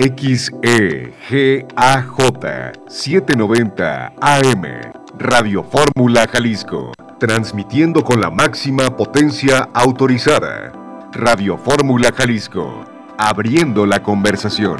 XEGAJ 790 AM, Radio Fórmula Jalisco, transmitiendo con la máxima potencia autorizada. Radio Fórmula Jalisco, abriendo la conversación.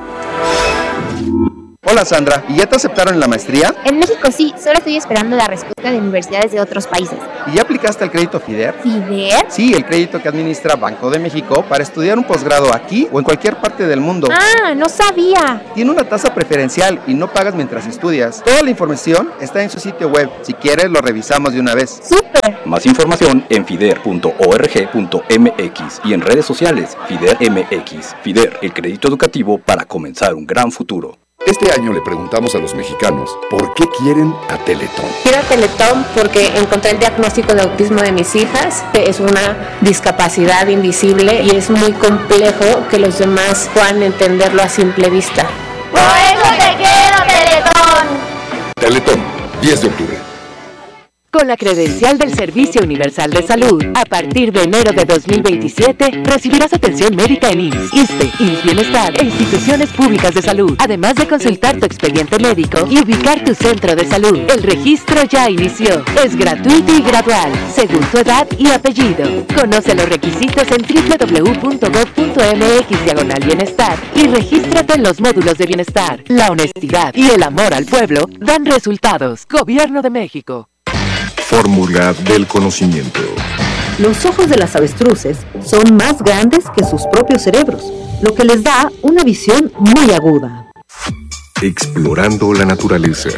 Hola Sandra, ¿y ya te aceptaron en la maestría? En México sí, solo estoy esperando la respuesta de universidades de otros países. ¿Y ya aplicaste el crédito FIDER? ¿FIDER? Sí, el crédito que administra Banco de México para estudiar un posgrado aquí o en cualquier parte del mundo. ¡Ah, no sabía! Tiene una tasa preferencial y no pagas mientras estudias. Toda la información está en su sitio web. Si quieres, lo revisamos de una vez. ¡Súper! Más información en fider.org.mx y en redes sociales FIDER MX. FIDER, el crédito educativo para comenzar un gran futuro. Este año le preguntamos a los mexicanos por qué quieren a Teletón. Quiero a Teletón porque encontré el diagnóstico de autismo de mis hijas. Es una discapacidad invisible y es muy complejo que los demás puedan entenderlo a simple vista. ¡Por eso te quiero, Teletón! Teletón, 10 de octubre. Con la credencial del Servicio Universal de Salud, a partir de enero de 2027, recibirás atención médica en IMSS, ISSSTE, IMSS Bienestar e instituciones públicas de salud, además de consultar tu expediente médico y ubicar tu centro de salud. El registro ya inició. Es gratuito y gradual, según tu edad y apellido. Conoce los requisitos en www.gov.mx/bienestar y regístrate en los módulos de bienestar. La honestidad y el amor al pueblo dan resultados. Gobierno de México. Fórmula del conocimiento. Los ojos de las avestruces son más grandes que sus propios cerebros, lo que les da una visión muy aguda. Explorando la naturaleza.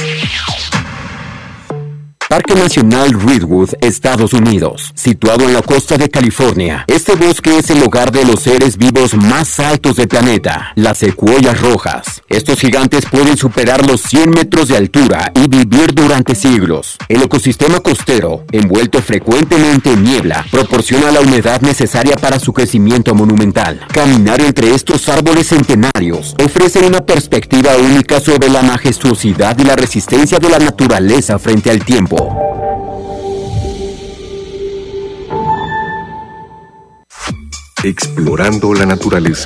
Parque Nacional Redwood, Estados Unidos, situado en la costa de California. Este bosque es el hogar de los seres vivos más altos del planeta, las secuoyas rojas. Estos gigantes pueden superar los 100 metros de altura y vivir durante siglos. El ecosistema costero, envuelto frecuentemente en niebla, proporciona la humedad necesaria para su crecimiento monumental. Caminar entre estos árboles centenarios ofrece una perspectiva única sobre la majestuosidad y la resistencia de la naturaleza frente al tiempo. Explorando la naturaleza.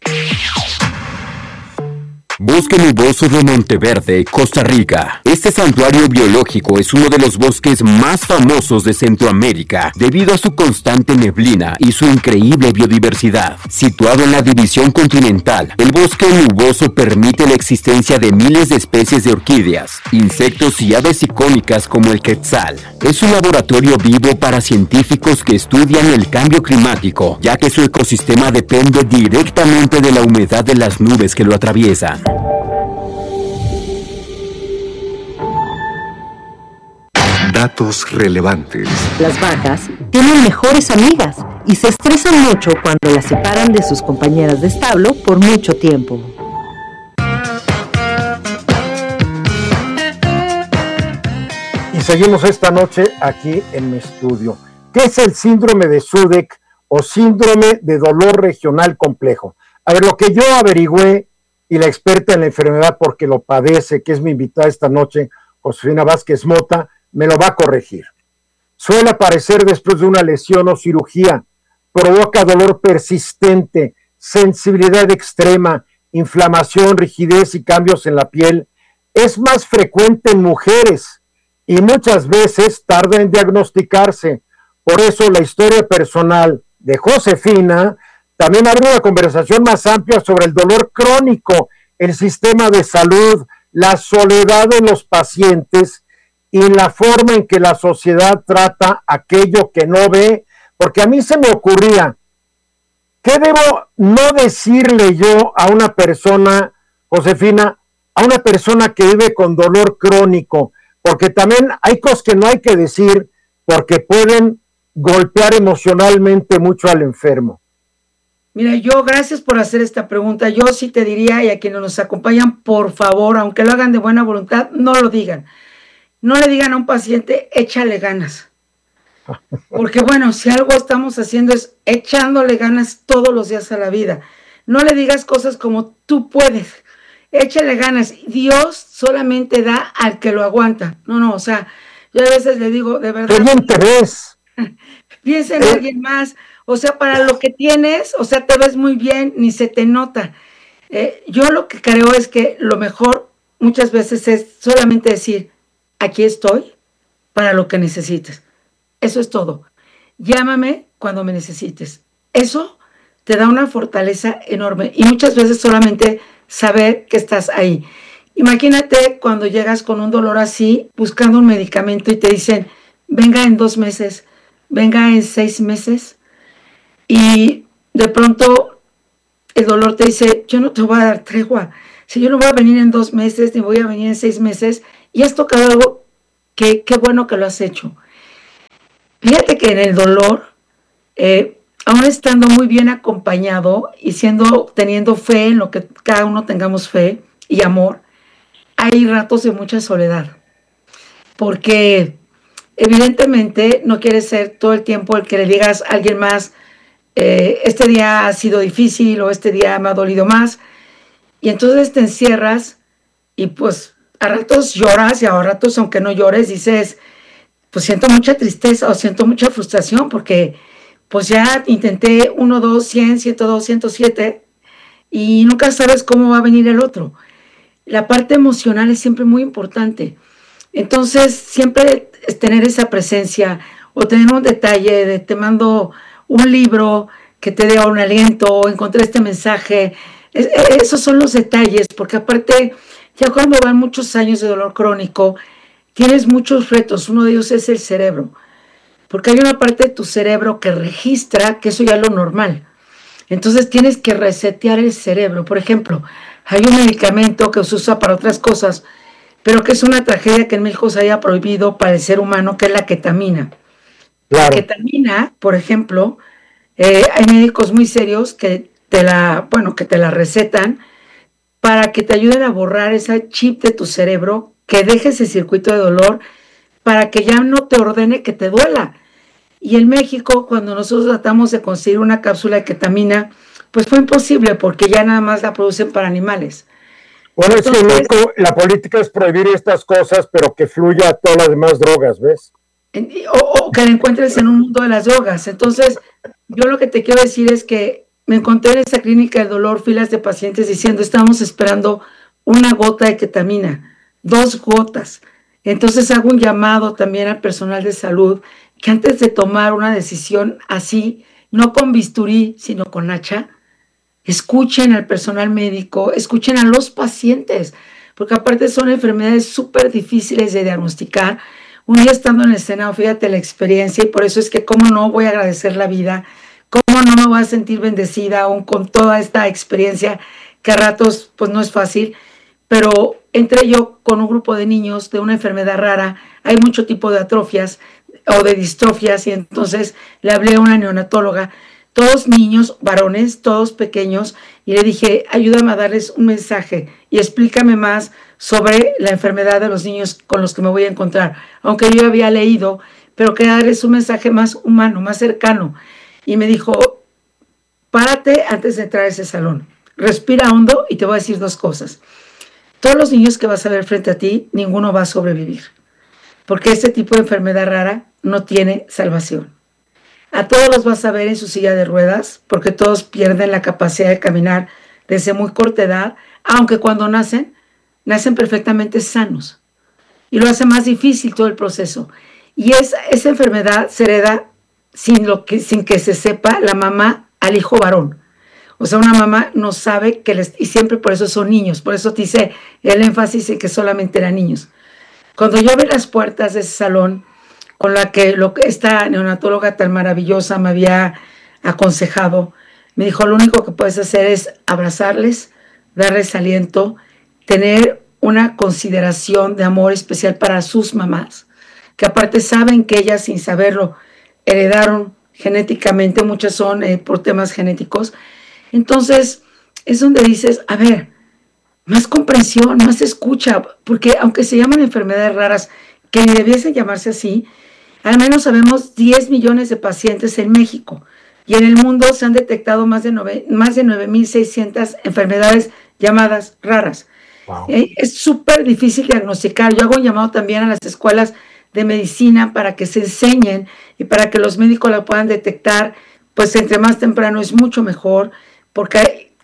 Bosque nuboso de Monteverde, Costa Rica. Este santuario biológico es uno de los bosques más famosos de Centroamérica debido a su constante neblina y su increíble biodiversidad. Situado en la división continental, el bosque nuboso permite la existencia de miles de especies de orquídeas, insectos y aves icónicas como el quetzal. Es un laboratorio vivo para científicos que estudian el cambio climático, ya que su ecosistema depende directamente de la humedad de las nubes que lo atraviesan. Datos relevantes. Las vacas tienen mejores amigas y se estresan mucho cuando las separan de sus compañeras de establo por mucho tiempo. Y seguimos esta noche aquí en mi estudio. ¿Qué es el síndrome de SUDEC o síndrome de dolor regional complejo? A ver, lo que yo averigüé, y la experta en la enfermedad porque lo padece, que es mi invitada esta noche, Josefina Vázquez Mota, me lo va a corregir. Suele aparecer después de una lesión o cirugía, provoca dolor persistente, sensibilidad extrema, inflamación, rigidez y cambios en la piel. Es más frecuente en mujeres y muchas veces tarda en diagnosticarse. Por eso la historia personal de Josefina también abre una conversación más amplia sobre el dolor crónico, el sistema de salud, la soledad en los pacientes y la forma en que la sociedad trata aquello que no ve, porque a mí se me ocurría, ¿qué debo no decirle yo a una persona, Josefina, a una persona que vive con dolor crónico? Porque también hay cosas que no hay que decir porque pueden golpear emocionalmente mucho al enfermo. Mira, yo, gracias por hacer esta pregunta. Yo sí te diría, y a quienes nos acompañan, por favor, aunque lo hagan de buena voluntad, no lo digan. No le digan a un paciente, échale ganas. Porque bueno, si algo estamos haciendo es echándole ganas todos los días a la vida. No le digas cosas como tú puedes. Échale ganas. Dios solamente da al que lo aguanta. No, o sea, yo a veces le digo, de verdad. ¡Qué bien te ves! Piensa en alguien más. O sea, para lo que tienes, o sea, te ves muy bien, ni se te nota. Yo lo que creo es que lo mejor muchas veces es solamente decir, aquí estoy para lo que necesites. Eso es todo. Llámame cuando me necesites. Eso te da una fortaleza enorme y muchas veces solamente saber que estás ahí. Imagínate cuando llegas con un dolor así, buscando un medicamento y te dicen, venga en 2 meses, venga en 6 meses, y de pronto el dolor te dice, yo no te voy a dar tregua, si yo no voy a venir en 2 meses, ni voy a venir en 6 meses, y has tocado algo que qué bueno que lo has hecho. Fíjate que en el dolor, aún estando muy bien acompañado y teniendo fe en lo que cada uno tengamos fe y amor, hay ratos de mucha soledad, porque evidentemente no quieres ser todo el tiempo el que le digas a alguien más, este día ha sido difícil o este día me ha dolido más, y entonces te encierras y pues a ratos lloras y a ratos, aunque no llores, dices, pues siento mucha tristeza o siento mucha frustración porque pues ya intenté 1, 2, 100, 102, 107 y nunca sabes cómo va a venir el otro. La parte emocional es siempre muy importante. Entonces, siempre tener esa presencia o tener un detalle de te mando un libro que te dé un aliento, encontré este mensaje. Esos son los detalles, porque aparte, ya cuando van muchos años de dolor crónico, tienes muchos retos. Uno de ellos es el cerebro, porque hay una parte de tu cerebro que registra que eso ya es lo normal. Entonces tienes que resetear el cerebro. Por ejemplo, hay un medicamento que se usa para otras cosas, pero que es una tragedia que en México se haya prohibido para el ser humano, que es la ketamina. Claro. La ketamina, por ejemplo, hay médicos muy serios que te la recetan para que te ayuden a borrar ese chip de tu cerebro, que deje ese circuito de dolor, para que ya no te ordene que te duela. Y en México, cuando nosotros tratamos de conseguir una cápsula de ketamina, pues fue imposible porque ya nada más la producen para animales. Bueno, entonces, es que loco, la política es prohibir estas cosas, pero que fluya todas las demás drogas, ¿ves? O que la encuentres en un mundo de las drogas. Entonces, yo lo que te quiero decir es que me encontré en esta clínica del dolor, filas de pacientes diciendo, estamos esperando una gota de ketamina, 2 gotas. Entonces hago un llamado también al personal de salud, que antes de tomar una decisión así, no con bisturí, sino con hacha, escuchen al personal médico, escuchen a los pacientes, porque aparte son enfermedades súper difíciles de diagnosticar. Un día estando en el Senado, fíjate la experiencia, y por eso es que cómo no voy a agradecer la vida, cómo no me voy a sentir bendecida aún con toda esta experiencia, que a ratos pues no es fácil, pero entré yo con un grupo de niños de una enfermedad rara, hay mucho tipo de atrofias o de distrofias, y entonces le hablé a una neonatóloga, todos niños, varones, todos pequeños, y le dije, ayúdame a darles un mensaje y explícame más sobre la enfermedad de los niños con los que me voy a encontrar, aunque yo había leído, pero quería darles un mensaje más humano, más cercano. Y me dijo, párate antes de entrar a ese salón, respira hondo y te voy a decir 2 cosas. Todos los niños que vas a ver frente a ti, ninguno va a sobrevivir, porque este tipo de enfermedad rara no tiene salvación. A todos los vas a ver en su silla de ruedas, porque todos pierden la capacidad de caminar desde muy corta edad, aunque cuando nacen perfectamente sanos. Y lo hace más difícil todo el proceso. Y esa enfermedad se hereda sin que se sepa la mamá al hijo varón. O sea, una mamá no sabe y siempre por eso son niños. Por eso te hice el énfasis en que solamente eran niños. Cuando yo abrí las puertas de ese salón, con la que esta neonatóloga tan maravillosa me había aconsejado, me dijo, lo único que puedes hacer es abrazarles, darles aliento, tener una consideración de amor especial para sus mamás, que aparte saben que ellas, sin saberlo, heredaron genéticamente, muchas son por temas genéticos. Entonces, es donde dices, a ver, más comprensión, más escucha, porque aunque se llaman enfermedades raras, que ni debiesen llamarse así, al menos sabemos 10 millones de pacientes en México, y en el mundo se han detectado más de 9,600 enfermedades llamadas raras. Wow. Es súper difícil diagnosticar. Yo hago un llamado también a las escuelas de medicina para que se enseñen y para que los médicos la puedan detectar, pues entre más temprano es mucho mejor, porque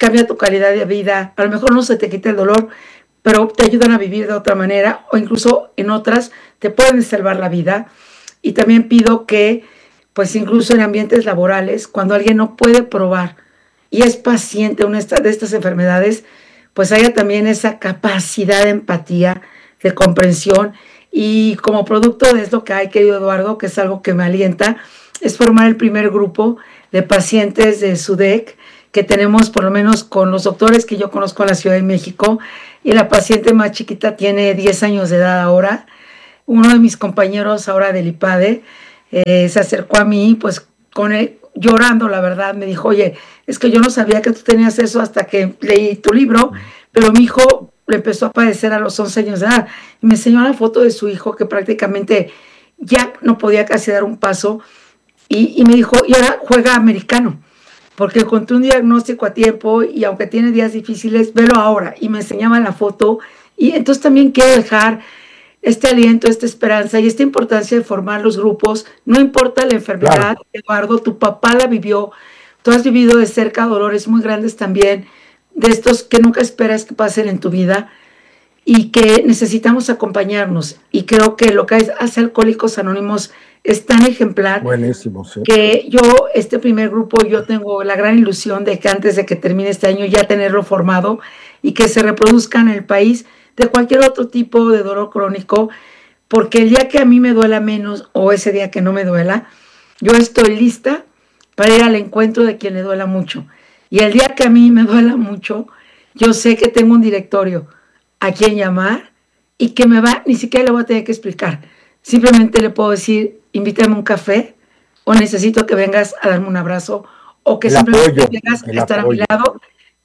cambia tu calidad de vida, a lo mejor no se te quita el dolor, pero te ayudan a vivir de otra manera, o incluso en otras te pueden salvar la vida. Y también pido que, pues incluso en ambientes laborales, cuando alguien no puede probar y es paciente de estas enfermedades, pues haya también esa capacidad de empatía, de comprensión. Y como producto de esto que hay, querido Eduardo, que es algo que me alienta, es formar el primer grupo de pacientes de SUDEC, que tenemos por lo menos con los doctores que yo conozco en la Ciudad de México, y la paciente más chiquita tiene 10 años de edad ahora. Uno de mis compañeros ahora del IPADE se acercó a mí, pues con él, llorando, la verdad, me dijo, oye, es que yo no sabía que tú tenías eso hasta que leí tu libro, pero mi hijo le empezó a padecer a los 11 años de edad. Y me enseñó la foto de su hijo que prácticamente ya no podía casi dar un paso, y me dijo, y ahora juega americano, porque encontré un diagnóstico a tiempo y aunque tiene días difíciles, velo ahora. Y me enseñaba la foto, y entonces también quiero dejar este aliento, esta esperanza y esta importancia de formar los grupos. No importa la enfermedad, claro. Eduardo, tu papá la vivió, tú has vivido de cerca dolores muy grandes también, de estos que nunca esperas que pasen en tu vida y que necesitamos acompañarnos. Y creo que lo que hace Alcohólicos Anónimos es tan ejemplar. Buenísimo, sí. Que yo, este primer grupo, yo tengo la gran ilusión de que antes de que termine este año ya tenerlo formado y que se reproduzca en el país de cualquier otro tipo de dolor crónico, porque el día que a mí me duela menos o ese día que no me duela, yo estoy lista para ir al encuentro de quien le duela mucho. Y el día que a mí me duela mucho, yo sé que tengo un directorio a quien llamar y que ni siquiera le voy a tener que explicar. Simplemente le puedo decir, invítame a un café, o necesito que vengas a darme un abrazo, o que simplemente vengas a estar a mi lado,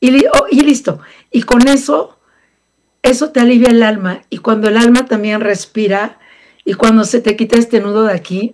y listo. Y con eso te alivia el alma. Y cuando el alma también respira, y cuando se te quita este nudo de aquí,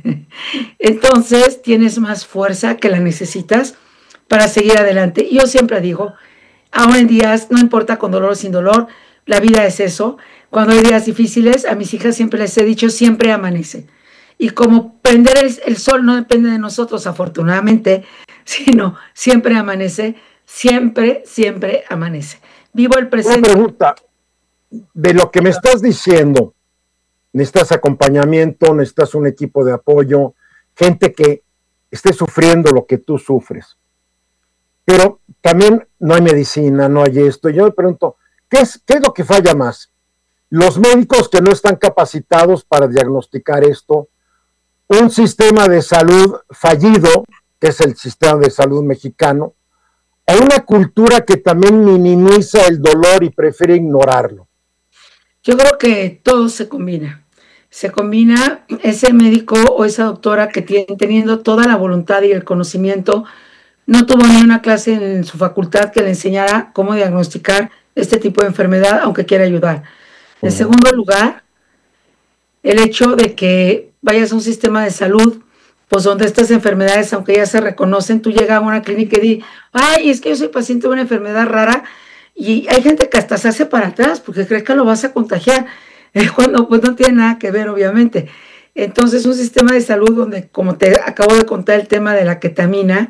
entonces tienes más fuerza que la necesitas para seguir adelante. Y yo siempre digo, aún en días, no importa con dolor o sin dolor, la vida es eso. Cuando hay días difíciles, a mis hijas siempre les he dicho, siempre amanece. Y como prender el sol no depende de nosotros, afortunadamente, sino siempre amanece, siempre amanece. Vivo el presente. Una pregunta, de lo que me estás diciendo, necesitas acompañamiento, necesitas un equipo de apoyo, gente que esté sufriendo lo que tú sufres. Pero también no hay medicina, no hay esto. Yo me pregunto, ¿qué es lo que falla más? Los médicos que no están capacitados para diagnosticar esto, un sistema de salud fallido, que es el sistema de salud mexicano, o una cultura que también minimiza el dolor y prefiere ignorarlo. Yo creo que todo se combina. Se combina ese médico o esa doctora que teniendo toda la voluntad y el conocimiento, no tuvo ni una clase en su facultad que le enseñara cómo diagnosticar este tipo de enfermedad, aunque quiera ayudar. En segundo lugar, el hecho de que vayas a un sistema de salud, pues donde estas enfermedades, aunque ya se reconocen, tú llegas a una clínica y dices, ay, es que yo soy paciente de una enfermedad rara, y hay gente que hasta se hace para atrás porque cree que lo vas a contagiar, cuando pues no tiene nada que ver, obviamente. Entonces, un sistema de salud donde, como te acabo de contar el tema de la ketamina,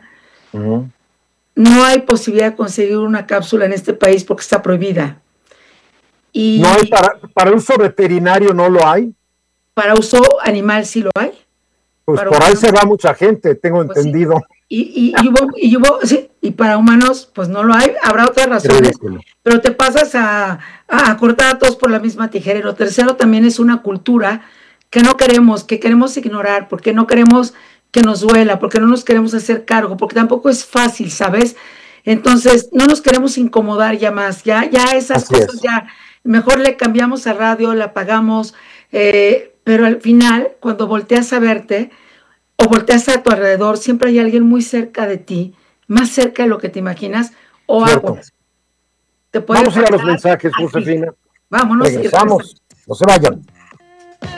no hay posibilidad de conseguir una cápsula en este país porque está prohibida. Y ¿no hay para uso veterinario no lo hay? Para uso animal sí lo hay. Pues para por ahí humanos, se va mucha gente, tengo pues entendido. Sí. Y para humanos, pues no lo hay, habrá otras razones, pero te pasas a cortar a todos por la misma tijera. Y lo tercero también es una cultura que no queremos, que queremos ignorar, porque no queremos que nos duela, porque no nos queremos hacer cargo, porque tampoco es fácil, ¿sabes? Entonces, no nos queremos incomodar ya más, ya esas Así cosas es. ya, mejor le cambiamos a radio, la apagamos, pero al final, cuando volteas a verte o volteas a tu alrededor, siempre hay alguien muy cerca de ti, más cerca de lo que te imaginas, o aguas. Vamos a ir a los mensajes, Josefina. Vámonos. Regresamos. No se vayan.